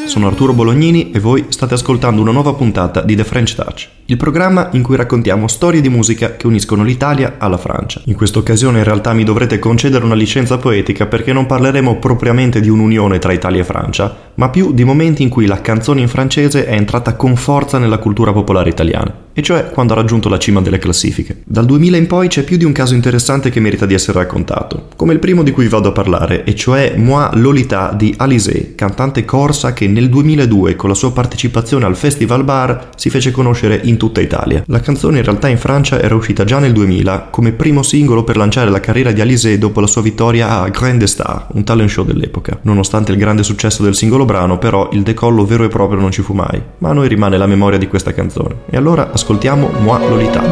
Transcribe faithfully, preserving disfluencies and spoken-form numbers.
sono Arturo Bolognini e voi state ascoltando una nuova puntata di The French Touch, il programma in cui raccontiamo storie di musica che uniscono l'Italia alla Francia. In questa occasione in realtà mi dovrete concedere una licenza poetica perché non parleremo propriamente di un'unione tra Italia e Francia, ma più di momenti in cui la canzone in francese è entrata con forza nella cultura popolare italiana, e cioè quando ha raggiunto la cima delle classifiche. Dal duemila in poi c'è più di un caso interessante che merita di essere raccontato, come il primo di cui vado a parlare, e cioè Moi Lolita di Alizée, cantante corsa che nel duemiladue con la sua partecipazione al Festival Bar si fece conoscere in tutta Italia. La canzone in realtà in Francia era uscita già nel duemila come primo singolo per lanciare la carriera di Alizée dopo la sua vittoria a Grande Star, un talent show dell'epoca. Nonostante il grande successo del singolo brano, però il decollo vero e proprio non ci fu mai, ma a noi rimane la memoria di questa canzone. E allora ascoltiamo Moi Lolita.